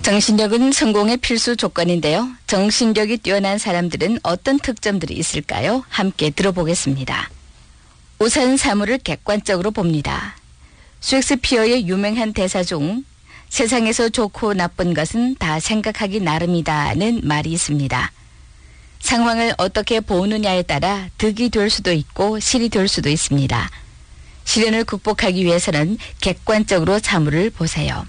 정신력은 성공의 필수 조건인데요. 정신력이 뛰어난 사람들은 어떤 특점들이 있을까요? 함께 들어보겠습니다. 우선 사물을 객관적으로 봅니다. 셰익스피어의 유명한 대사 중 세상에서 좋고 나쁜 것은 다 생각하기 나름이다는 말이 있습니다. 상황을 어떻게 보느냐에 따라 득이 될 수도 있고 실이 될 수도 있습니다. 시련을 극복하기 위해서는 객관적으로 사물을 보세요.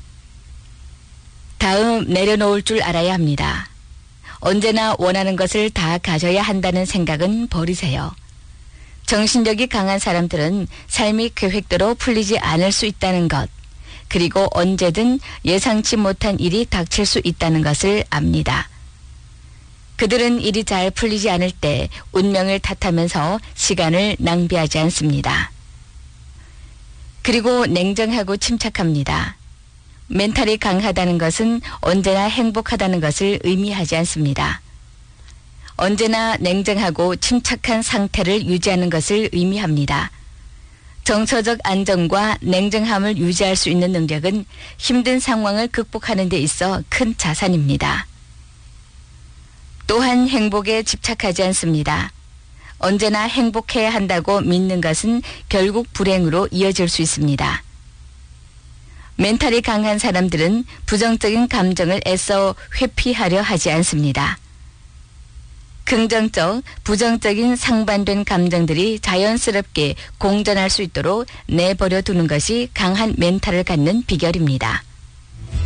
다음 내려놓을 줄 알아야 합니다. 언제나 원하는 것을 다 가져야 한다는 생각은 버리세요. 정신력이 강한 사람들은 삶이 계획대로 풀리지 않을 수 있다는 것, 그리고 언제든 예상치 못한 일이 닥칠 수 있다는 것을 압니다. 그들은 일이 잘 풀리지 않을 때 운명을 탓하면서 시간을 낭비하지 않습니다. 그리고 냉정하고 침착합니다. 멘탈이 강하다는 것은 언제나 행복하다는 것을 의미하지 않습니다. 언제나 냉정하고 침착한 상태를 유지하는 것을 의미합니다. 정서적 안정과 냉정함을 유지할 수 있는 능력은 힘든 상황을 극복하는 데 있어 큰 자산입니다. 또한 행복에 집착하지 않습니다. 언제나 행복해야 한다고 믿는 것은 결국 불행으로 이어질 수 있습니다. 멘탈이 강한 사람들은 부정적인 감정을 애써 회피하려 하지 않습니다. 긍정적, 부정적인 상반된 감정들이 자연스럽게 공존할 수 있도록 내버려 두는 것이 강한 멘탈을 갖는 비결입니다.